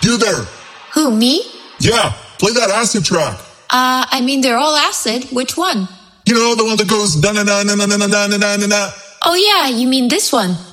You there? Who, me? Yeah, play that acid track. I mean, they're all acid. Which one? You know, the one that goes da na na na na na na na na na. Oh yeah, you mean this one.